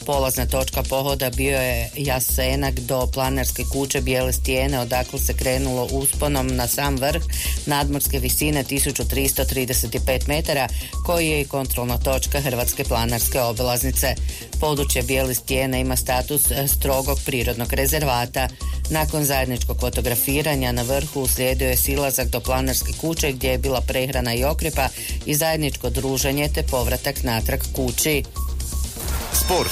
Polazna točka pohoda bio je Jasenak do planinarske kuće Bijele stijene, odakle se krenulo usponom na sam vrh nadmorske visine 1335 metara, koji je i kontrolna točka Hrvatske planinarske obilaznice. Područje Bijele stijene ima status strogog prirodnog rezervata. Nakon zajedničkog fotografiranja na vrhu uslijedio je silazak do planinarske kuće gdje je bila prehrana i okrepa i zajedničko druženje te povratak natrag kući. Sport.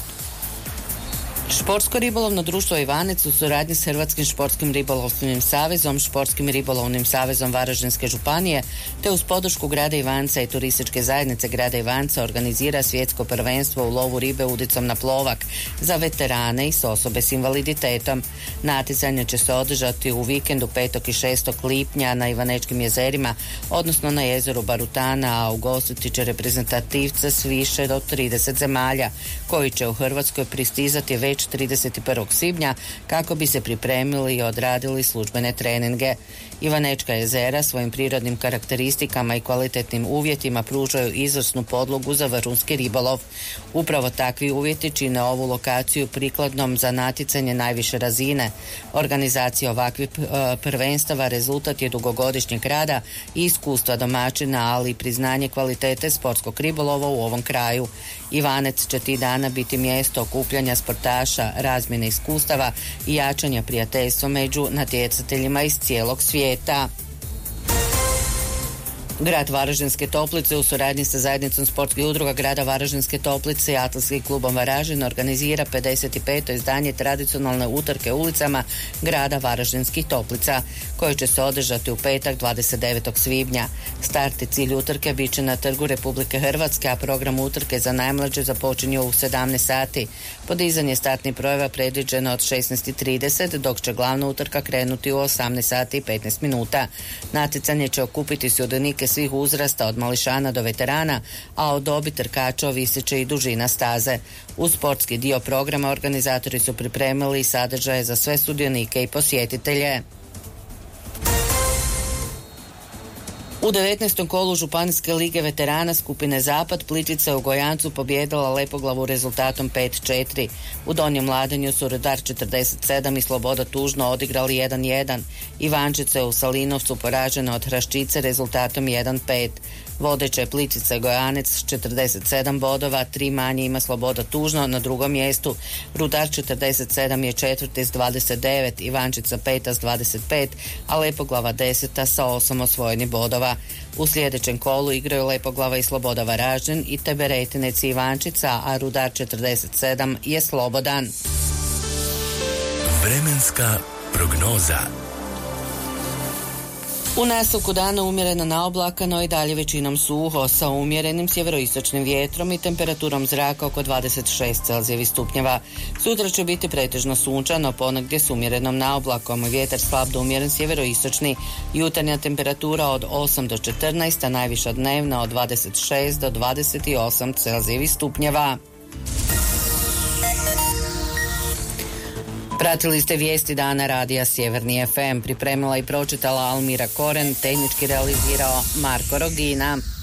Športsko ribolovno društvo Ivanec u suradnji s Hrvatskim športskim ribolovnim savezom, Športskim ribolovnim savezom Varaždinske županije te uz podršku grada Ivanca i turističke zajednice grada Ivanca organizira svjetsko prvenstvo u lovu ribe udicom na plovak za veterane i osobe s invaliditetom. Natjecanje će se održati u vikendu 5. i 6. lipnja na Ivanečkim jezerima, odnosno na jezeru Barutana, a ugostiti će reprezentativce s više od 30 zemalja, koji će u Hrvatskoj pristizati već 31. svibnja kako bi se pripremili i odradili službene treninge. Ivanečka jezera svojim prirodnim karakteristikama i kvalitetnim uvjetima pružaju izvrsnu podlogu za vrhunski ribolov. Upravo takvi uvjeti čine ovu lokaciju prikladnom za natjecanje najviše razine. Organizacija ovakvih prvenstava rezultat je dugogodišnjeg rada i iskustva domaćina, ali i priznanje kvalitete sportskog ribolova u ovom kraju. Ivanec će tih dana biti mjesto okupljanja sportaša, razmjene iskustava i jačanja prijateljstva među natjecateljima iz cijelog svijeta. Grad Varaždinske Toplice u suradnji sa zajednicom sportskih udruga grada Varaždinske Toplice i Atletskim klubom Varaždin organizira 55. izdanje tradicionalne utrke ulicama grada Varaždinskih Toplica, koje će se održati u petak 29. svibnja. Start i cilj utrke bit će na Trgu Republike Hrvatske, a program utrke za najmlađe započinje u 17 sati. Podizanje startnih brojeva predviđeno od 16:30, dok će glavna utrka krenuti u 18 sati i 15 minuta. Natjecanje će okupiti sudionike svih uzrasta od mališana do veterana, a od dobi trkača ovisit će i dužina staze. U sportski dio programa organizatori su pripremili sadržaje za sve sudionike i posjetitelje. U 19. kolu Županijske lige veterana skupine Zapad Plitvica u Gojancu pobijedila Lepoglavu rezultatom 5-4. U Donjem Ladanju su Rudar 47 i Sloboda Tužno odigrali 1-1. Ivančice u Salinovcu poražene od Hraščice rezultatom 1-5. Vodeća je Plitvica i Gojanec s 47 bodova, 3 manje ima Sloboda Tužno na drugom mjestu. Rudar 47 je četvrti s 29, Ivančica peta s 25, a Lepoglava 10 sa 8 osvojenih bodova. U sljedećem kolu igraju Lepoglava i Sloboda Varaždin i Teberetinec i Ivančica, a Rudar 47 je slobodan. Vremenska prognoza. U nastavku dana umjereno naoblakano i dalje većinom suho sa umjerenim sjeveroistočnim vjetrom i temperaturom zraka oko 26 Celzijevih stupnjeva. Sutra će biti pretežno sunčano, ponegdje s umjerenom naoblakom, vjetar slab do umjeren sjeveroistočni, jutarnja temperatura od 8 do 14, a najviša dnevna od 26 do 28 Celzijevih stupnjeva. Pratili ste vijesti dana radija Sjeverni FM, pripremila i pročitala Almira Koren, tehnički realizirao Marko Rogina.